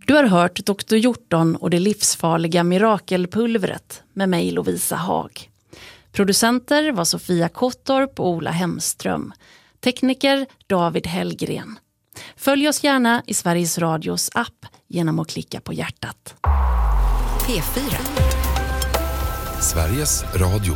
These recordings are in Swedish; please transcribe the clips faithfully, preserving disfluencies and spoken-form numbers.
Du har hört doktor Hjorton och det livsfarliga mirakelpulvret med mig Lovisa Haag. Producenter var Sofia Kottorp och Ola Hemström. Tekniker David Hellgren. Följ oss gärna i Sveriges Radios app genom att klicka på hjärtat. P fyra. Sveriges Radio.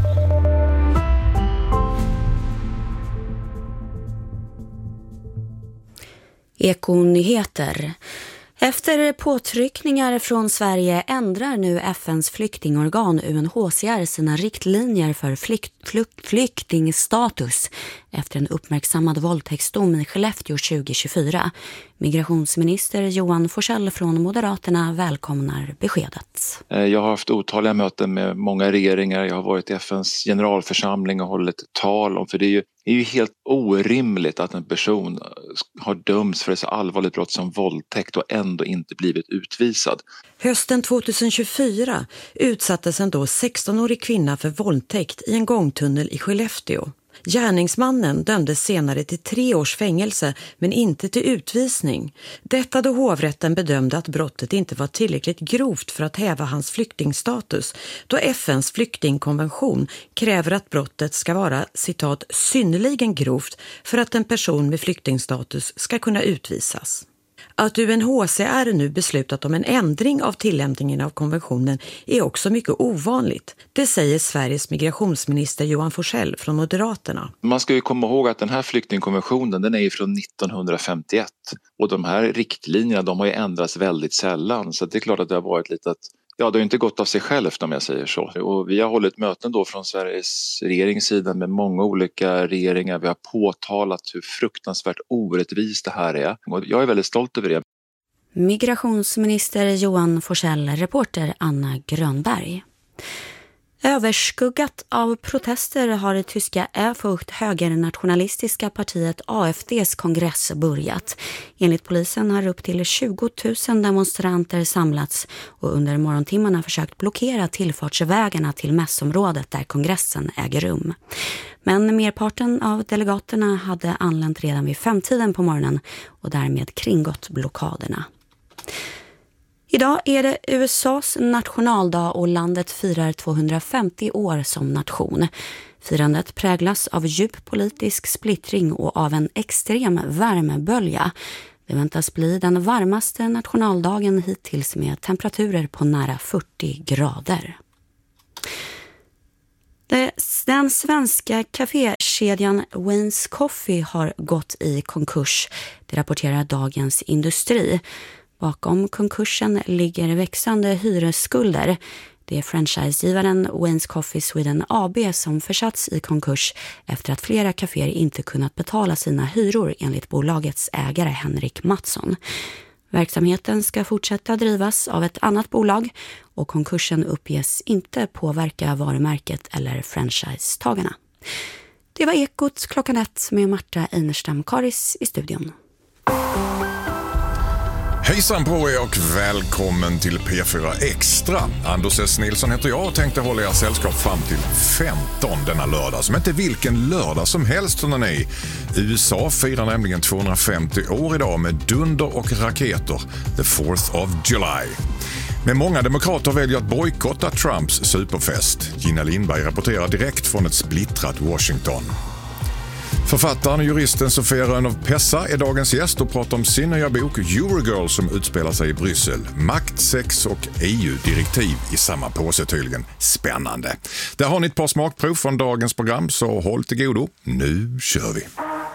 Ekonyheter. Efter påtryckningar från Sverige ändrar nu F N:s flyktingorgan U N H C R sina riktlinjer för flykt, flykt, flyktingstatus efter en uppmärksammad våldtäktsdom i Skellefteå tjugo tjugofyra. Migrationsminister Johan Forsell från Moderaterna välkomnar beskedet. Jag har haft otaliga möten med många regeringar. Jag har varit i F N:s generalförsamling och hållit tal om, för det är ju, det är ju helt orimligt att en person har dömts för ett så allvarligt brott som våldtäkt och ändå inte blivit utvisad. Hösten tjugohundratjugofyra utsattes en då sextonårig kvinna för våldtäkt i en gångtunnel i Skellefteå. Gärningsmannen dömdes senare till tre års fängelse men inte till utvisning. Detta då hovrätten bedömde att brottet inte var tillräckligt grovt för att häva hans flyktingstatus, då F N:s flyktingkonvention kräver att brottet ska vara, citat, synnerligen grovt för att en person med flyktingstatus ska kunna utvisas. Att U N H C R nu beslutat om en ändring av tillämpningen av konventionen är också mycket ovanligt. Det säger Sveriges migrationsminister Johan Forsell från Moderaterna. Man ska ju komma ihåg att den här flyktingkonventionen, den är ju från nittonhundrafemtioett och de här riktlinjerna, de har ju ändrats väldigt sällan, så det är klart att det har varit lite att ja, det har inte gått av sig självt om jag säger så. Och vi har hållit möten då från Sveriges regeringssida med många olika regeringar. Vi har påtalat hur fruktansvärt orättvist det här är. Och jag är väldigt stolt över det. Migrationsminister Johan Forsell, reporter Anna Grönberg. Överskuggat av protester har det tyska Erfurt högernationalistiska partiet A F D:s kongress börjat. Enligt polisen har upp till tjugo tusen demonstranter samlats och under morgontimmarna försökt blockera tillfartsvägarna till mässområdet där kongressen äger rum. Men merparten av delegaterna hade anlänt redan vid femtiden på morgonen och därmed kringgått blockaderna. Idag är det U S A:s nationaldag och landet firar tvåhundrafemtio år som nation. Firandet präglas av djup politisk splittring och av en extrem värmebölja. Det väntas bli den varmaste nationaldagen hittills med temperaturer på nära fyrtio grader. Den svenska kafékedjan Wayne's Coffee har gått i konkurs. Det rapporterar Dagens Industri. Bakom konkursen ligger växande hyresskulder. Det är franchisegivaren Wayne's Coffee Sweden A B som försatts i konkurs efter att flera kaféer inte kunnat betala sina hyror enligt bolagets ägare Henrik Mattsson. Verksamheten ska fortsätta drivas av ett annat bolag och konkursen uppges inte påverka varumärket eller franchisetagarna. Det var Ekot klockan ett med Marta Einerstam-Karis i studion. Hejsan på er och välkommen till P fyra Extra. Anders S. Nilsson heter jag och tänkte hålla er sällskap fram till femton denna lördag. Som inte vilken lördag som helst som den är. U S A firar nämligen tvåhundrafemtio år idag med dunder och raketer. The fourth of July. Men många demokrater väljer att bojkotta Trumps superfest. Gina Lindberg rapporterar direkt från ett splittrat Washington. Författaren och juristen Sofia Rönnow Pessa är dagens gäst och pratar om sin nya bok Eurogirl som utspelar sig i Bryssel. Makt, sex och E U-direktiv i samma påse tydligen. Spännande. Där har ni ett par smakprov från dagens program, så håll till godo. Nu kör vi!